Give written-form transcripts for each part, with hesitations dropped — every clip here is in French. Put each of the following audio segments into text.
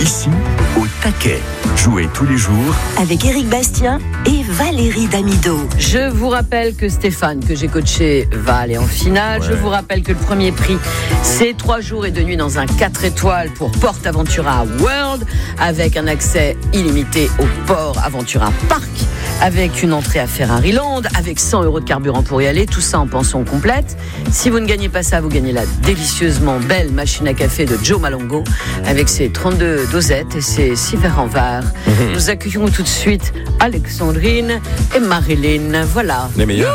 Ici, au taquet. Jouez tous les jours avec Éric Bastien et Valérie Damido. Je vous rappelle que Stéphane, que j'ai coaché, va aller en finale. Ouais. Je vous rappelle que le premier prix, c'est 3 jours et 2 nuits dans un 4 étoiles pour Port Aventura World, avec un accès illimité au Port Aventura Park, avec une entrée à Ferrari Land, avec 100 € de carburant pour y aller, tout ça en pension complète. Si vous ne gagnez pas ça, vous gagnez la délicieusement belle machine à café de Joe Malongo, avec ses 32 dosettes et ses 6 verres en verre. Nous accueillons tout de suite Alexandrine et Marilyn. Voilà. Les meilleurs.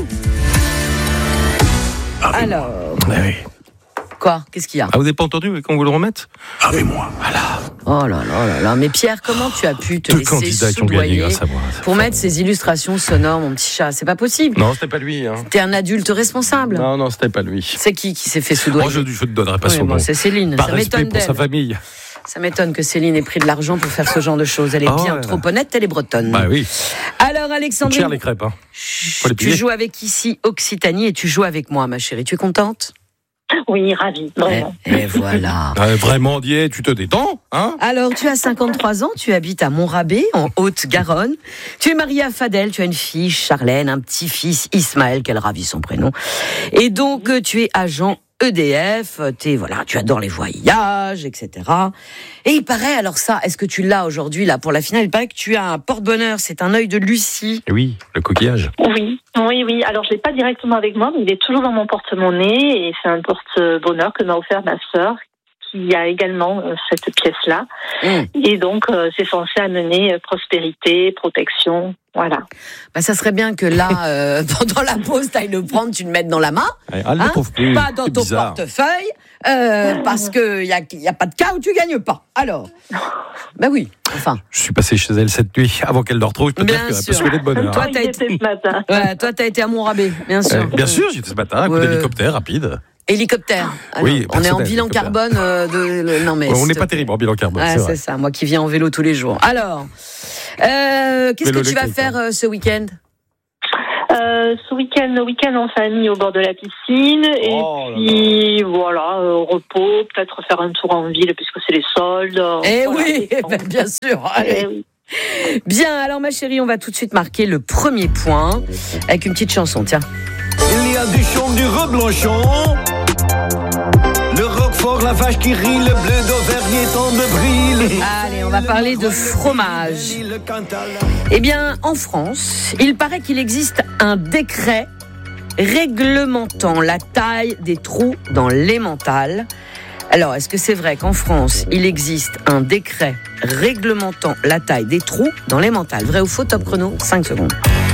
Alors. Oui. Quoi ? Qu'est-ce qu'il y a ? Ah, vous n'avez pas entendu qu'on vous le remette ? avec moi. Voilà. Oh là là là là. Mais Pierre, comment tu as pu te 2 laisser candidats qui ont gagné soudoyer grâce à moi. pour mettre ces illustrations sonores, mon petit chat ? C'est pas possible. Non, c'était pas lui. Hein. T'es un adulte responsable. Non, c'était pas lui. C'est qui s'est fait soudoyer ? Moi, je ne te donnerai pas son nom. C'est Céline. Par Ça respect m'étonne pour sa d'elle. famille. Ça m'étonne que Céline ait pris de l'argent pour faire ce genre de choses. Elle est bien trop honnête, elle est bretonne. Bah oui. Alors Alexandrine, cher les crêpes. Hein. tu joues avec ici Occitanie et tu joues avec moi, ma chérie. Tu es contente ? Oui, ravie, vraiment. Et voilà. Vraiment, Dieu, tu te détends, hein ? Alors, tu as 53 ans, tu habites à Montrabé, en Haute-Garonne. Tu es mariée à Fadel, tu as une fille, Charlène, un petit-fils, Ismaël, qu'elle ravit son prénom. Et donc, tu es agent EDF, tu adores les voyages, etc. Et il paraît, alors ça, est-ce que tu l'as aujourd'hui, là, pour la finale ? Il paraît que tu as un porte-bonheur, c'est un œil de Lucie. Oui, le coquillage. Oui. Alors, je l'ai pas directement avec moi, mais il est toujours dans mon porte-monnaie et c'est un porte-bonheur que m'a offert ma sœur, qui a également cette pièce-là. Et donc, c'est censé amener prospérité, protection, voilà. Bah, ça serait bien que là, pendant la pause, tu ailles le prendre, tu le mettes dans la main. Pas dans ton portefeuille, parce qu'il n'y a pas de cas où tu gagnes pas. Alors, bah oui, enfin. Je suis passé chez elle cette nuit, avant qu'elle le retrouve, peut-être qu'elle peut souhaiter de bonheur. Toi, t'as été à Montrabé, bien sûr. Bien sûr, j'étais ce matin, un coup d'hélicoptère rapide. Hélicoptère. Alors, oui, on est en bilan carbone. Non, mais on n'est pas terrible en bilan carbone. C'est ça, moi qui viens en vélo tous les jours. Alors, qu'est-ce que tu vas faire ce week-end ? Ce week-end en famille au bord de la piscine. Et puis, voilà, repos, peut-être faire un tour en ville puisque c'est les soldes. Oui, bien sûr. Allez. Oui. Bien, alors ma chérie, on va tout de suite marquer le premier point avec une petite chanson, tiens. Il y a du champ, du reblanchon, le roquefort, la vache qui rit, le bleu d'Auvergne tant de brille. Allez, on va parler de fromage. Eh bien, en France, il paraît qu'il existe un décret réglementant la taille des trous dans l'emmental. Alors, est-ce que c'est vrai qu'en France, il existe un décret réglementant la taille des trous dans l'emmental ? Vrai ou faux, top chrono, 5 secondes.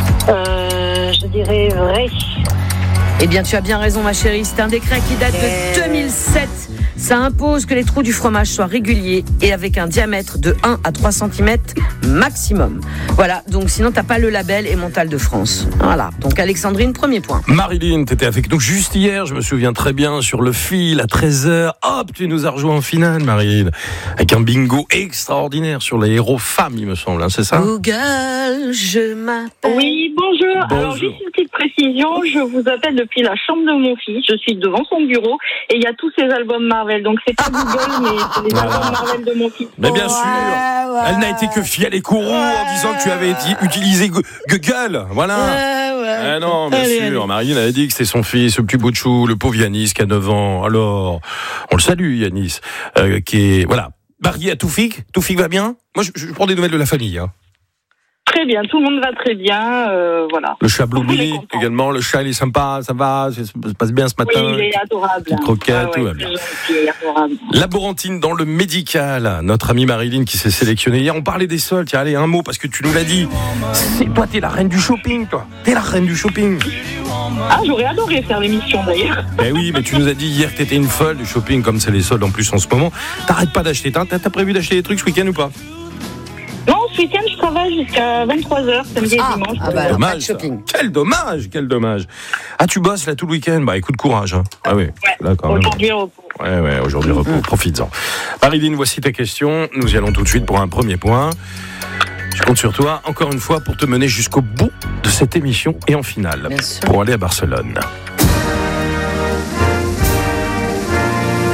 Je dirais vrai. Eh bien, tu as bien raison, ma chérie. C'est un décret qui date de 2007. Ça impose que les trous du fromage soient réguliers et avec un diamètre de 1 à 3 cm maximum. Voilà, donc sinon, t'as pas le label Emmental de France. Voilà, donc Alexandrine, premier point. Marilyn, t'étais avec nous juste hier, je me souviens très bien, sur le fil à 13h. Hop, tu nous as rejoint en finale, Marilyn. Avec un bingo extraordinaire sur les héros femmes, il me semble, hein, c'est ça ? Google, je m'appelle... Oui, bonjour. Alors, juste une petite précision, je vous appelle depuis la chambre de mon fils. Je suis devant son bureau et il y a tous ses albums Marvel. Donc c'est pas Google, mais c'est les albums Marvel de mon fils. Mais bien sûr, elle n'a été que fière et courroux en disant que tu avais utilisé Google. Voilà. Non, bien sûr. Marine avait dit que c'était son fils, ce petit bout de chou, le pauvre Yanis qui a 9 ans. Alors, on le salue, Yanis, qui est marié à Toufik. Toufik va bien ? Moi, je prends des nouvelles de la famille. Hein. Très bien, tout le monde va très bien, voilà. Le chat Blue Billy également, le chat il est sympa, ça va, ça se passe bien ce matin. Oui, il est adorable. Petite croquette, tout va bien. Laborantine dans le médical, notre amie Marilyn qui s'est sélectionnée hier. On parlait des soldes, tiens allez un mot parce que tu nous l'as dit. Toi t'es la reine du shopping, toi. T'es la reine du shopping. Ah, j'aurais adoré faire l'émission d'ailleurs. Ben oui, mais tu nous as dit hier que t'étais une folle du shopping comme c'est les soldes en plus en ce moment. T'arrêtes pas d'acheter, t'as prévu d'acheter des trucs ce week-end ou pas ? Non, ce week-end, je travaille jusqu'à 23h, samedi et dimanche. Dommage, shopping. Quel dommage. Ah, tu bosses là tout le week-end ? Bah écoute, courage. Hein. Ah oui, là quand même. Aujourd'hui, repos. Ouais, aujourd'hui, repos. Profites-en. Marilyn, voici ta question. Nous y allons tout de suite pour un premier point. Je compte sur toi, encore une fois, pour te mener jusqu'au bout de cette émission et en finale, pour aller à Barcelone.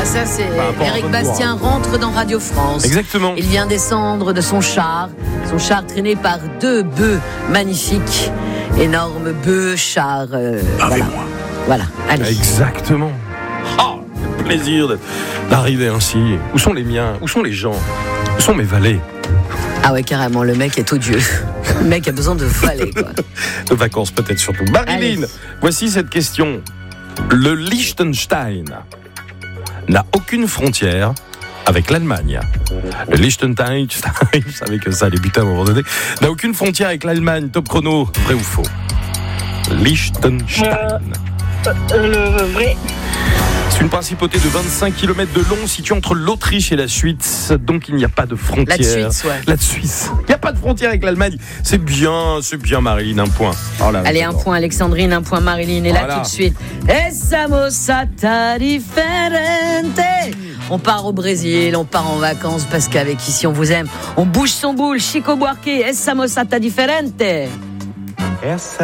ça c'est Éric Bastien rentre dans Radio France. Exactement. Il vient descendre de son char traîné par 2 bœufs magnifiques, énormes bœufs, chars. Voilà, allez. Exactement. Oh, quel plaisir d'arriver ainsi. Où sont les miens? Où sont les gens? Où sont mes valets? Ah ouais, carrément, le mec est odieux. Le mec a besoin de valets, quoi. De vacances peut-être surtout. Marilyn, voici cette question. Le Liechtenstein n'a aucune frontière avec l'Allemagne. Le Liechtenstein, vous savez que ça, les butins à un moment donné, n'a aucune frontière avec l'Allemagne. Top chrono, vrai ou faux? Liechtenstein. Le vrai. C'est une principauté de 25 km de long située entre l'Autriche et la Suisse. Donc il n'y a pas de frontière. La Suisse. Il n'y a pas de frontière avec l'Allemagne. C'est bien Marilyn, un point. Oh là, allez, un point Alexandrine, un point Marilyn. Et là tout de suite. Essa mossa ta differente. On part au Brésil, on part en vacances parce qu'avec Ici on vous aime. On bouge son boule. Chico Buarque, essa mossa ta differente.